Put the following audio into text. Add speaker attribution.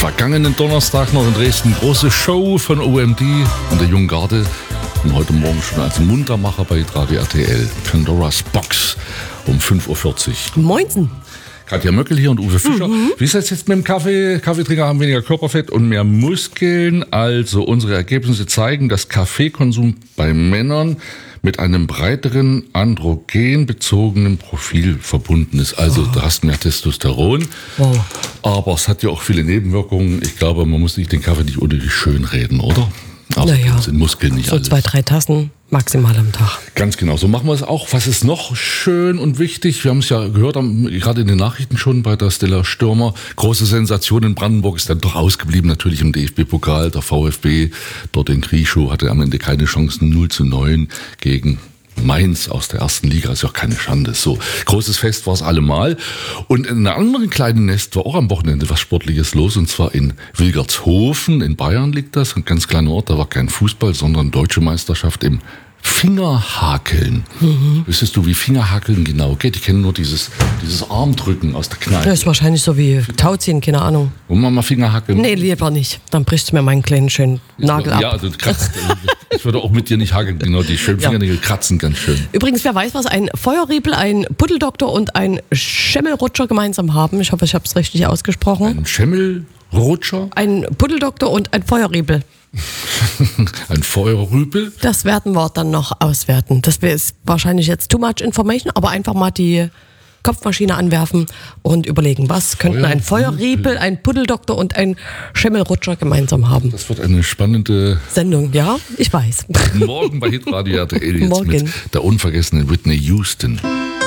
Speaker 1: Vergangenen Donnerstag noch in Dresden große Show von OMD und der Jungen Garde. Und heute Morgen schon als Muntermacher bei Radio RTL. Pandora's Box um 5.40 Uhr.
Speaker 2: Moinsen.
Speaker 1: Katja Möckel hier und Uwe Fischer. Wie ist das jetzt mit dem Kaffee? Kaffeetrinker haben weniger Körperfett und mehr Muskeln. Also unsere Ergebnisse zeigen, dass Kaffeekonsum bei Männern mit einem breiteren androgenbezogenen Profil verbunden ist. Also du hast mehr Testosteron, aber es hat ja auch viele Nebenwirkungen. Ich glaube, man muss sich den Kaffee nicht unnötig schön reden, oder? Aber
Speaker 2: naja,
Speaker 1: sind Muskeln nicht
Speaker 2: so
Speaker 1: alles.
Speaker 2: 2-3 Tassen maximal am Tag.
Speaker 1: Ganz genau, so machen wir es auch. Was ist noch schön und wichtig? Wir haben es ja gehört, gerade in den Nachrichten schon bei der Stella Stürmer. Große Sensation in Brandenburg ist dann doch ausgeblieben, natürlich im DFB-Pokal. Der VfB dort in Krieschow hatte am Ende keine Chancen, 0:9 gegen Mainz aus der ersten Liga, ist ja auch keine Schande. So, großes Fest war es allemal. Und in einer anderen kleinen Nest war auch am Wochenende was Sportliches los, und zwar in Wilgertshofen, in Bayern liegt das, ein ganz kleiner Ort, da war kein Fußball, sondern deutsche Meisterschaft im Fingerhakeln. Wüsstest du, wie Fingerhakeln genau geht? Ich kenne nur dieses Armdrücken aus der Kneipe.
Speaker 2: Das ist wahrscheinlich so wie Tauziehen, keine Ahnung.
Speaker 1: Wollen wir mal Fingerhakeln?
Speaker 2: Nee, lieber nicht. Dann brichst du mir meinen kleinen schönen Nagel ab.
Speaker 1: Ja, also du kratzt. Ich würde auch mit dir nicht hakeln, genau, die schönen Fingernägel kratzen ganz schön.
Speaker 2: Übrigens, wer weiß, was ein Feuerriebel, ein Puddeldoktor und ein Schemmelrutscher gemeinsam haben. Ich hoffe, ich habe es richtig ausgesprochen.
Speaker 1: Ein Schemmelrutscher?
Speaker 2: Ein Puddeldoktor und ein Feuerriebel.
Speaker 1: Ein Feuerrübel?
Speaker 2: Das werden wir dann noch auswerten. Das ist wahrscheinlich jetzt too much information, aber einfach mal die Kopfmaschine anwerfen und überlegen, was könnten ein Feuerriebel, ein Puddeldoktor und ein Schemmelrutscher gemeinsam haben.
Speaker 1: Das wird eine spannende
Speaker 2: Sendung, ja, ich weiß.
Speaker 1: Morgen bei Hitradio RTL jetzt
Speaker 2: Morgen.
Speaker 1: mit der unvergessenen Whitney Houston.